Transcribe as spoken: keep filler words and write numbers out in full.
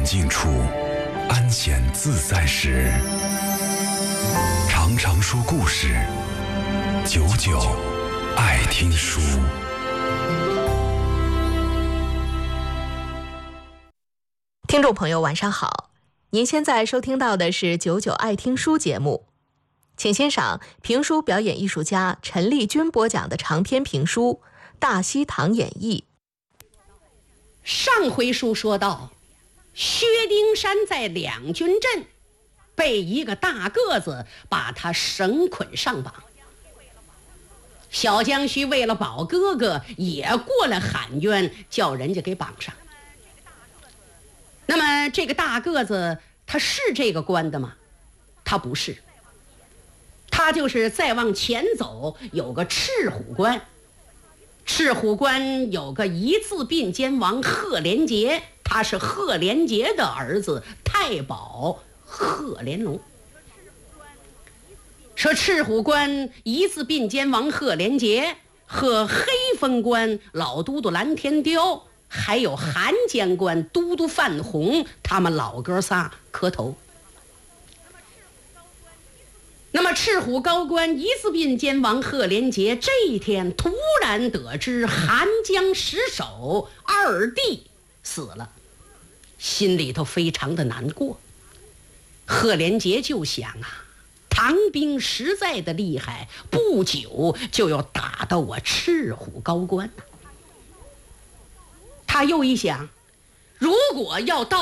静处，安闲自在时，常常说故事，久久爱听书。 听众朋友晚上好，您现在收听到的是九九爱听书节目，请欣赏评书表演艺术家陈丽君播讲的长篇评书《大西堂演义》。 上回书说到，薛丁山在两军阵被一个大个子把他绳捆上绑，小将须为了保哥哥也过来喊冤，叫人家给绑上。那么这个大个子他是这个官的吗？他不是，他就是再往前走有个赤虎关，赤虎关有个一字并肩王贺连杰，他是贺连杰的儿子太保贺连龙。说赤虎关一字并肩王贺连杰和黑风关老都督蓝天雕，还有韩江关都督范洪，他们老哥仨磕头。那么赤虎高官一字并肩王贺连杰这一天突然得知韩江失守，二弟死了，心里头非常的难过。贺连杰就想啊，唐兵实在的厉害，不久就要打到我赤虎高关。他又一想，如果要到